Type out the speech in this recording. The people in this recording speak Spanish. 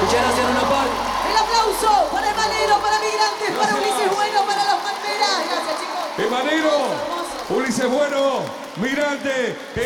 Muchas gracias, Luna Park. El aplauso para Emanero, para Migrantes, para Ulises Bueno, para Las Palmeras. Gracias, chicos. Emanero, Ulises Bueno, Migrante.